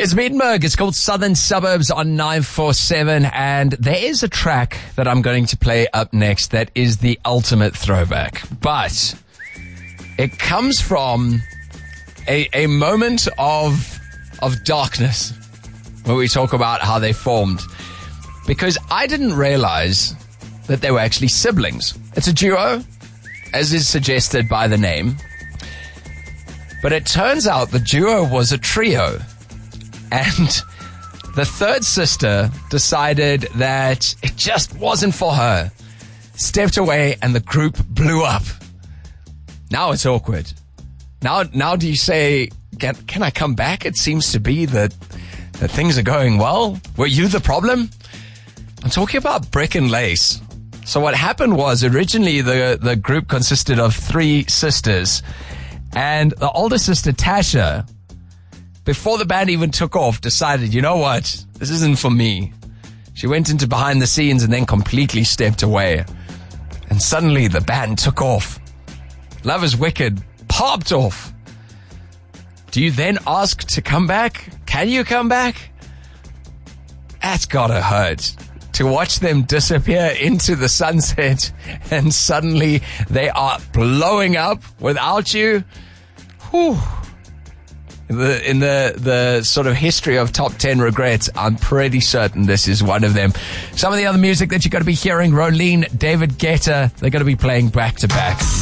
It's Meatenberg. It's called Southern Suburbs on 947. And there is a track that I'm going to play up next that is the ultimate throwback. But it comes from a moment of darkness when we talk about how they formed. Because I didn't realize that they were actually siblings. It's a duo, as is suggested by the name. But it turns out the duo was a trio. And the third sister decided that it just wasn't for her. Stepped away and the group blew up. Now it's awkward. Now do you say, can I come back? It seems to be that things are going well. Were you the problem? I'm talking about Brick and Lace. So what happened was originally the group consisted of 3 sisters. And the older sister, Tasha, before the band even took off, decided, you know what? This isn't for me. She went into behind the scenes and then completely stepped away. And suddenly the band took off. Love is Wicked popped off. Do you then ask to come back? Can you come back? That's gotta hurt. To watch them disappear into the sunset and suddenly they are blowing up without you. Whew. In the sort of history of top 10 regrets, I'm pretty certain this is one of them. Some of the other music that you're going to be hearing, Rolene, David Guetta, they're going to be playing back to back.